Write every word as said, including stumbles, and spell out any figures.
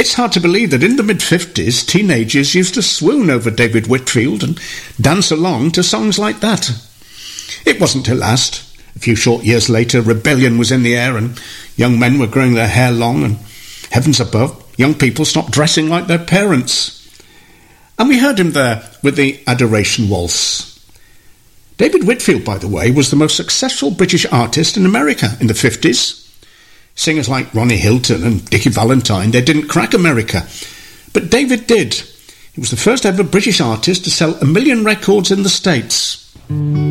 It's hard to believe that in the mid-fifties, teenagers used to swoon over David Whitfield and dance along to songs like that. It wasn't to last. A few short years later, rebellion was in the air and young men were growing their hair long, and heavens above, young people stopped dressing like their parents. And we heard him there with the Adoration Waltz. David Whitfield, by the way, was the most successful British artist in America in the fifties. Singers like Ronnie Hilton and Dickie Valentine, they didn't crack America. But David did. He was the first ever British artist to sell a million records in the States.